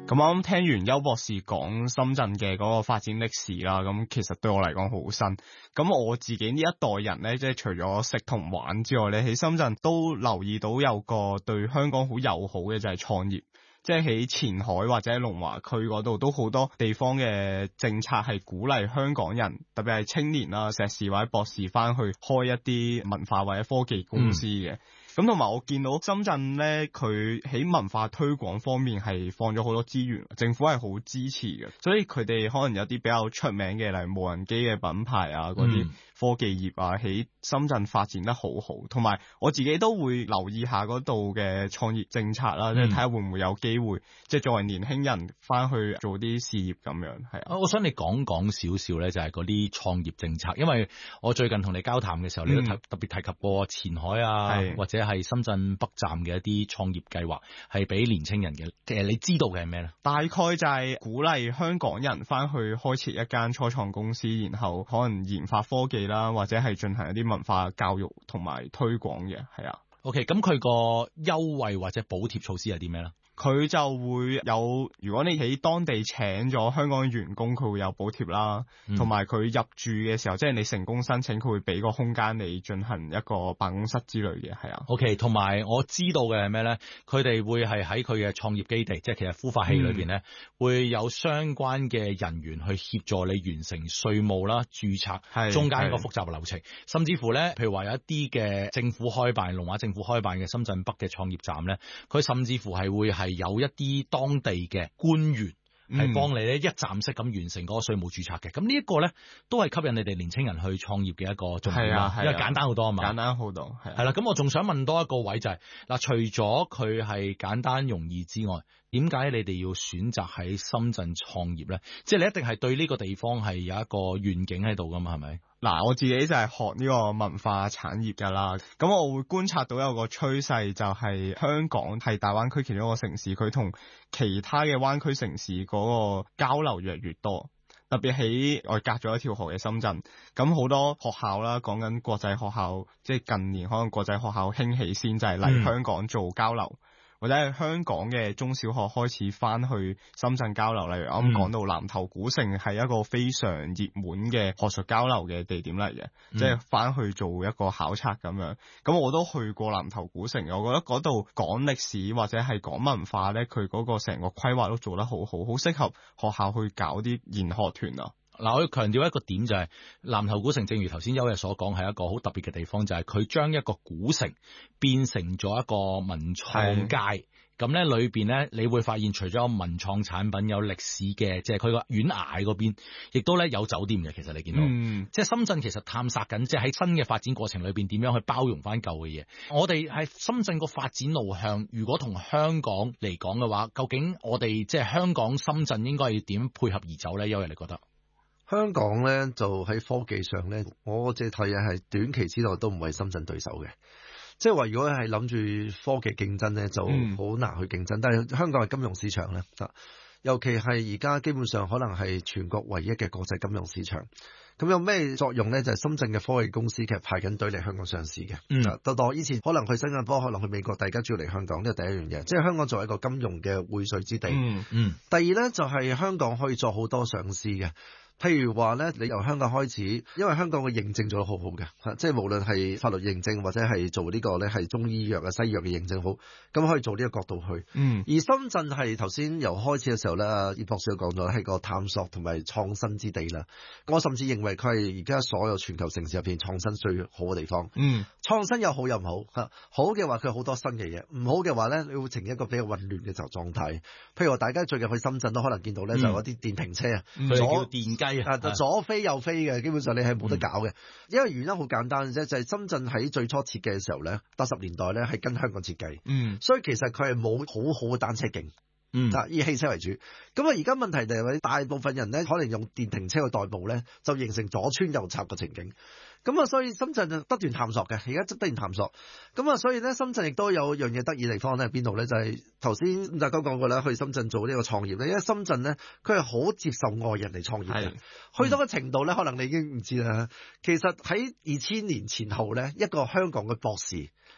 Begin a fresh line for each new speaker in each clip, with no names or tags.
咁啱聽完邱博士講深圳嘅嗰個發展歷史啦，咁其實對我嚟講好新。咁我自己呢一代人咧，即係除咗食同玩之外咧，喺深圳都留意到有個對香港好友好嘅就係創業。即係喺前海或者龍華區嗰度都好多地方嘅政策係鼓勵香港人，特別係青年啦、碩士或者博士翻去開一啲文化或者科技公司嘅。咁同埋我見到深圳咧，佢喺文化推廣方面係放咗好多資源，政府係好支持嘅，所以佢哋可能有啲比較出名嘅，例如無人機嘅品牌啊，嗰啲科技業啊，喺深圳發展得好好。同埋我自己都會留意下嗰度嘅創業政策啦，即係睇下會唔會有機會，即係作為年輕人翻去做啲事業咁樣。係啊，
我想你講少少咧，就係嗰啲創業政策，因為我最近同你交談嘅時候，你都特別提及過前海啊，或者係深圳北站嘅一啲創業計劃，係俾年青人嘅。你知道嘅係咩咧？
大概就係鼓勵香港人翻去開設一間初創公司，然後可能研發科技啦，或者係進行一啲文化教育同埋推廣嘅。係啊。
OK， 咁佢個優惠或者補貼措施係啲咩咧？
佢就會有，如果你喺當地請咗香港嘅員工，佢會有補貼啦，同埋佢入住嘅時候，即係你成功申請，佢會俾個空間你進行一個辦公室之類嘅。係啊。
OK， 同埋我知道嘅係咩咧？佢哋會係喺佢嘅創業基地，即係其實孵化器裏邊咧，會有相關嘅人員去協助你完成稅務啦、註冊中間一個複雜嘅流程，甚至乎咧，譬如話有一啲嘅政府開辦、龍華政府開辦嘅深圳北嘅創業站咧，佢甚至乎係會係有一啲當地嘅官員係幫你咧一站式咁完成嗰個稅務註冊嘅。咁呢一個咧都係吸引你哋年青人去創業嘅一個重點啦，因為簡單好多啊嘛。
簡單好多係
啦。咁我仲想問多一個位就係嗱，除咗佢係簡單容易之外，點解你哋要選擇喺深圳創業咧？即係你一定係對呢個地方係有一個願景喺度噶嘛？係咪？
嗱，我自己就係學呢個文化產業㗎啦。咁我會觀察到有個趨勢，就係香港係大灣區其中一個城市，佢同其他嘅灣區城市嗰個交流越嚟越多。特別喺我隔咗一條河嘅深圳，咁好多學校啦，講緊國際學校，即係近年可能國際學校興起先，就係嚟香港做交流。或者係香港嘅中小學開始翻去深圳交流，例如啱講到南頭古城係一個非常熱門嘅學術交流嘅地點嚟嘅，即係翻去做一個考察咁樣。咁我都去過南頭古城，我覺得嗰度講歷史或者係講文化咧，佢嗰個成個規劃都做得好好，好適合學校去搞啲研學團啊。
嗱，我要強調一個點就係南頭古城，正如頭先邱日所講，係一個好特別嘅地方，就係佢將一個古城變成咗一個文創街。咁咧裏邊咧，你會發現除咗有文創產品，有歷史嘅，即係佢個縣衙嗰邊，亦都咧有酒店嘅。其實你見到，即係深圳其實探索緊，即係喺新嘅發展過程裏邊點樣去包容翻舊嘅嘢。我哋喺深圳個發展路向，如果同香港嚟講嘅話，究竟我哋即係香港、深圳應該要點配合而走咧？邱日，你覺得？
香港咧就喺科技上咧，我只睇嘢係短期之內都唔係深圳對手嘅。即係話如果係諗住科技競爭咧，就好難去競爭。但係香港係金融市場咧，尤其係而家基本上可能係全國唯一嘅國際金融市場。咁有咩作用咧？就係深圳嘅科技公司其實排緊隊嚟香港上市嘅。到以前可能去新加坡，可能去美國，大家主要嚟香港，呢係第一樣嘢。即係香港作為一個金融嘅匯萃之地。第二咧就係香港可以做好多上市嘅。譬如話咧，你由香港開始，因為香港嘅認證做得好好嘅，即係無論係法律認證或者係做呢個咧係中醫藥啊、西藥嘅認證好，咁可以做呢個角度去。而深圳係頭先由開始嘅時候咧，葉博士講咗係個探索同埋創新之地啦。我甚至認為佢係而家所有全球城市入邊創新最好嘅地方。創新有好有唔好，好嘅話佢有好多新嘅嘢，唔好嘅話咧，你會呈一個比較混亂嘅狀態。譬如話大家最近去深圳都可能見到咧，就有啲電瓶車啊，
佢叫電雞。
左飛右飛嘅，基本上你係冇得搞嘅。因為原因好簡單啫，就係深圳喺最初設計嘅時候咧，80年代咧係跟香港設計，所以其實佢係冇好好嘅單車徑，以汽車為主。咁而家問題就係大部分人咧可能用電瓶車去代步咧，就形成左穿右插嘅情景。所以深圳就不斷探索嘅，而家不斷探索。所以咧，深圳亦都有樣嘢得意地方咧，邊度咧？就係頭先大家講過啦，去深圳做呢個創業咧，因為深圳咧，佢係好接受外人嚟創業嘅。去到嘅程度咧，可能你已經唔知啦。其實喺2000年前後咧，一個香港嘅博士，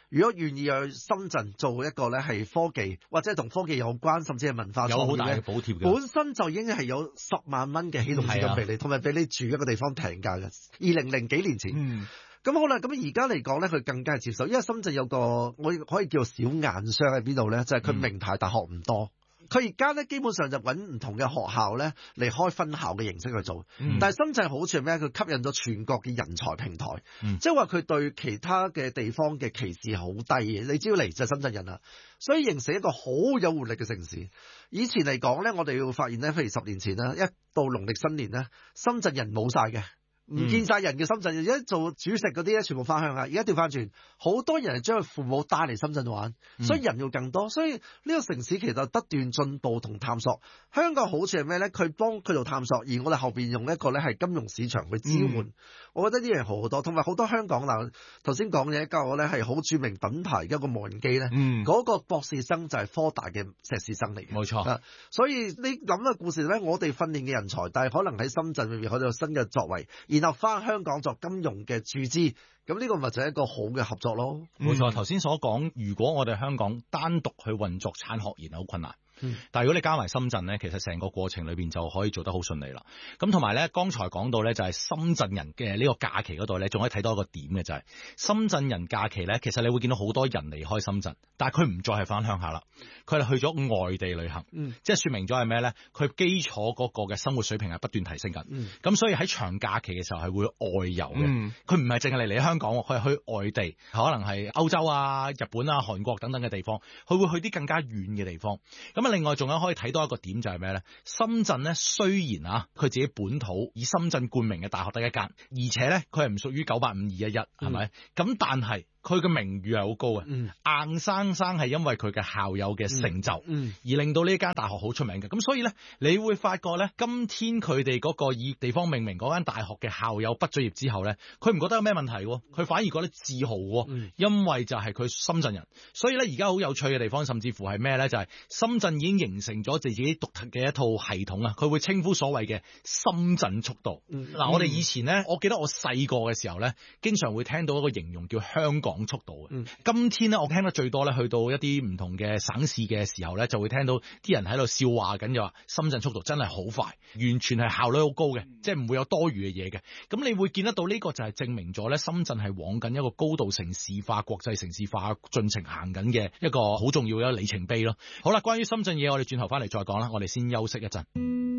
如果願意去深圳做一個咧係科技或者同科技有關，甚至係文化
有好大嘅
創意咧，
補貼嘅，
本身就已經係有10萬蚊嘅起動資金俾你，同埋俾你住一個地方平價嘅。2000幾年前。咁好啦，咁而家嚟講咧，佢更加係接受，因為深圳有個我可以叫做小硬傷喺邊度咧，就係佢名牌大學唔多。佢而家咧基本上就揾唔同嘅學校咧嚟開分校嘅形式去做。但係深圳好處係咩？佢吸引咗全國嘅人才平台，即係話佢對其他嘅地方嘅歧視好低嘅。你只要嚟就係深圳人啦，所以形成一個好有活力嘅城市。以前嚟講咧，我哋要發現咧，譬如10年前啦，一到農曆新年咧，深圳人冇晒嘅。唔見晒人嘅深圳，而家做主食嗰啲咧，全部翻鄉下。而家調翻轉，好多人係將佢父母帶嚟深圳玩，所以人要更多。所以呢個城市其實不斷進步同探索。香港好處係咩咧？佢幫佢做探索，而我哋後邊用一個咧係金融市場去支援。我覺得呢樣好好多，同埋好多香港嗱，頭先講嘅一個咧係好著名品牌一個無人機咧，嗰個博士生就係科大嘅碩士生嚟嘅，
冇錯。
所以你諗嘅故事咧，我哋訓練嘅人才，但係可能喺深圳裏面可以有新嘅作為。然後翻香港作金融嘅注資，咁呢個咪就係一個好嘅合作咯。
冇錯，頭先所講，如果我哋香港單獨去運作產學研好困難。但係如果你加埋深圳咧，其實成個過程裏邊就可以做得好順利啦。咁同埋咧，剛才講到咧就係深圳人嘅呢個假期嗰度咧，仲可以睇到一個點嘅就係深圳人假期咧，其實你會見到好多人離開深圳，但係佢唔再係翻鄉下啦，佢係去咗外地旅行，即係説明咗係咩咧？佢基礎嗰個嘅生活水平係不斷提升緊，咁所以喺長假期嘅時候係會外遊嘅，佢唔係淨係嚟香港，佢係去外地，可能係歐洲啊、日本啊、韓國等等嘅地方，佢會去啲更加遠嘅地方。咁另外仲有可以睇到一個點就係咩咧？深圳咧雖然啊，佢自己本土以深圳冠名嘅大學得一間，而且咧佢係唔屬於985-211，係咪？咁但係佢嘅名譽係好高嘅，硬生生係因為佢嘅校友嘅成就，而令到呢間大學好出名嘅。咁所以咧，你會發覺咧，今天佢哋嗰個以地方命名嗰間大學嘅校友畢咗業之後咧，佢唔覺得有咩問題喎，佢反而覺得自豪喎，因為就係佢深圳人。所以咧，而家好有趣嘅地方，甚至乎係咩咧？就係深圳已經形成咗自己獨特嘅一套系統啊！佢會稱呼所謂嘅深圳速度。嗱，我哋以前咧，我記得我細個嘅時候咧，經常會聽到一個形容叫香港速度嘅。今天咧，我聽得最多咧，去到一啲唔同嘅省市嘅時候咧，就會聽到啲人喺度笑話緊，就話深圳速度真係好快，完全係效率好高嘅，即係唔會有多餘嘅嘢嘅。咁你會見得到呢個就係證明咗咧，深圳係往緊一個高度城市化、國際城市化進程行緊嘅一個好重要嘅里程碑咯。好啦，關於深圳嘢，我哋轉頭翻嚟再講啦，我哋先休息一陣。